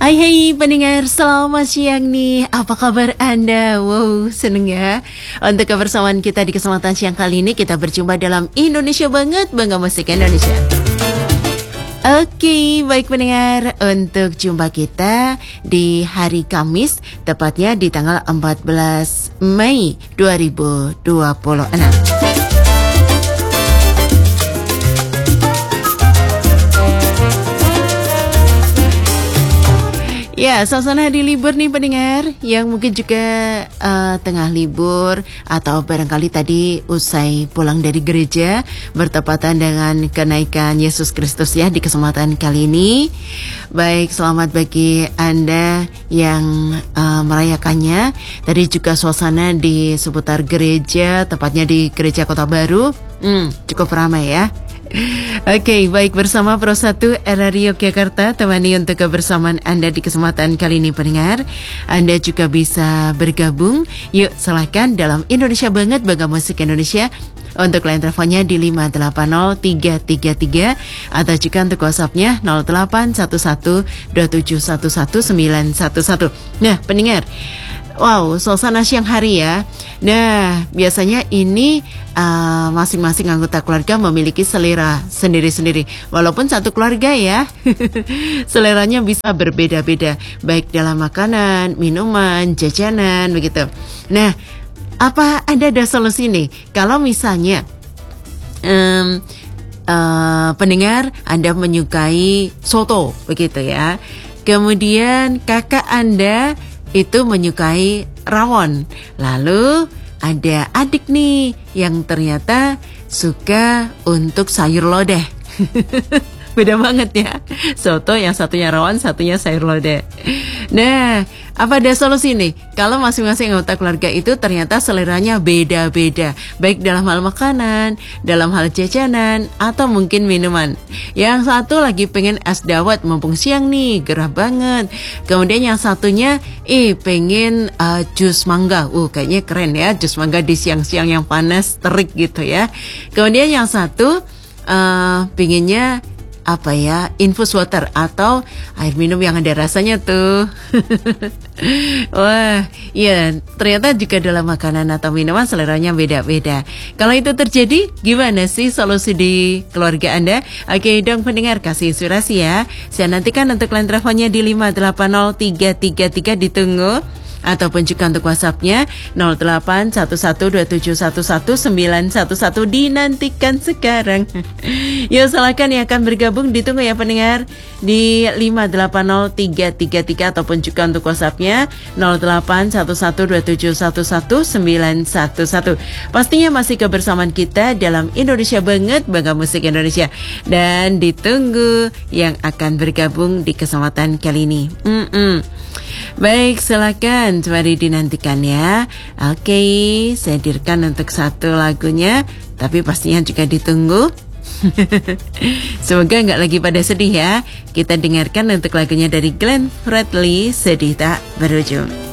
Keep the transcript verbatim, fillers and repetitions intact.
Hai hai pendengar, selamat siang nih. Apa kabar Anda? Wow, seneng ya. Untuk kebersamaan kita di kesempatan siang kali ini, kita berjumpa dalam Indonesia Banget, Bangga Musik Indonesia. Oke, baik pendengar, untuk jumpa kita di hari Kamis, tepatnya di tanggal empat belas Mei dua ribu dua puluh enam. Ya, suasana di libur nih pendengar, yang mungkin juga uh, tengah libur atau barangkali tadi usai pulang dari gereja bertepatan dengan kenaikan Yesus Kristus ya di kesempatan kali ini. Baik, selamat bagi Anda yang uh, merayakannya. Tadi juga suasana di seputar gereja, tepatnya di Gereja Kota Baru, hmm, cukup ramai ya. Oke, okay, baik, bersama Pro satu R R I Yogyakarta, temani untuk kebersamaan Anda di kesempatan kali ini pendengar. Anda juga bisa bergabung. Yuk silahkan dalam Indonesia Banget, Bangga Musik Indonesia. Untuk line teleponnya di lima delapan nol tiga tiga tiga atau juga untuk WhatsAppnya nol delapan satu satu dua tujuh satu satu sembilan satu satu. Nah pendengar, wow, suasana siang hari ya. Nah, biasanya ini uh, masing-masing anggota keluarga memiliki selera sendiri-sendiri. Walaupun satu keluarga ya, seleranya bisa berbeda-beda, baik dalam makanan, minuman, jajanan, begitu. Nah, apa Anda ada solusi nih? Kalau misalnya um, uh, pendengar Anda menyukai soto, begitu ya. Kemudian kakak Anda itu menyukai rawon. Lalu ada adik nih yang ternyata suka untuk sayur lodeh. Beda banget ya. Soto yang satunya rawon, satunya sayur lodeh. Nah, apa ada solusi nih? Kalau masing-masing anggota keluarga itu ternyata seleranya beda-beda, baik dalam hal makanan, dalam hal jajanan, atau mungkin minuman. Yang satu lagi pengen es dawet, mumpung siang nih, gerah banget. Kemudian yang satunya, eh pengen uh, jus mangga. Uh, kayaknya keren ya, jus mangga di siang-siang yang panas, terik gitu ya. Kemudian yang satu, uh, pengennya apa ya, infus water atau air minum yang ada rasanya tuh. Wah, iya, ternyata juga dalam makanan atau minuman seleranya beda-beda. Kalau itu terjadi, gimana sih solusi di keluarga Anda? Oke dong pendengar, kasih inspirasi ya. Saya nantikan untuk line teleponnya di lima delapan nol tiga tiga tiga, ditunggu. Ataupun juga untuk WhatsAppnya nol delapan satu satu dua tujuh satu satu sembilan satu satu, dinantikan sekarang. Ya silakan yang akan bergabung, ditunggu ya pendengar di lima delapan nol tiga tiga tiga ataupun juga untuk WhatsAppnya nol delapan satu satu dua tujuh satu satu sembilan satu satu. Pastinya masih kebersamaan kita dalam Indonesia Banget, Bangga Musik Indonesia, dan ditunggu yang akan bergabung di kesempatan kali ini. Mm-mm. Baik, silakan, mari dinantikan ya. Oke, saya hadirkan untuk satu lagunya, tapi pastinya juga ditunggu. Semoga nggak lagi pada sedih ya. Kita dengarkan untuk lagunya dari Glenn Fredly, Sedih Tak Berujung.